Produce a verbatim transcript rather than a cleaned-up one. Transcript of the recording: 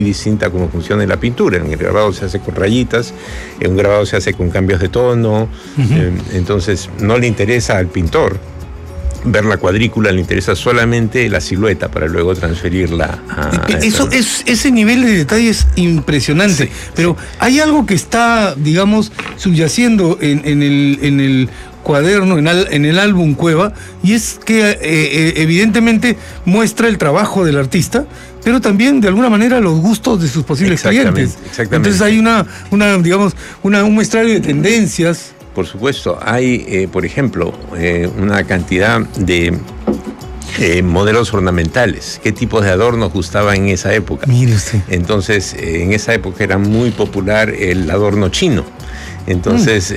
distinta cómo funciona la pintura. En el grabado se hace con rayitas, en un grabado se hace con cambios de tono. Uh-huh. eh, entonces no le interesa al pintor ver la cuadrícula, le interesa solamente la silueta para luego transferirla a... Eso, es, ese nivel de detalle es impresionante, sí, pero sí. Hay algo que está, digamos, subyaciendo en, en, el, en el cuaderno, en, al, en el álbum Cueva, y es que eh, evidentemente muestra el trabajo del artista, pero también de alguna manera los gustos de sus posibles exactamente, clientes. Exactamente. Entonces hay una, una digamos, una, un muestrario de tendencias. Por supuesto, hay, eh, por ejemplo, eh, una cantidad de eh, modelos ornamentales. ¿Qué tipos de adornos gustaban en esa época? Mire usted. Entonces, eh, en esa época era muy popular el adorno chino. Entonces,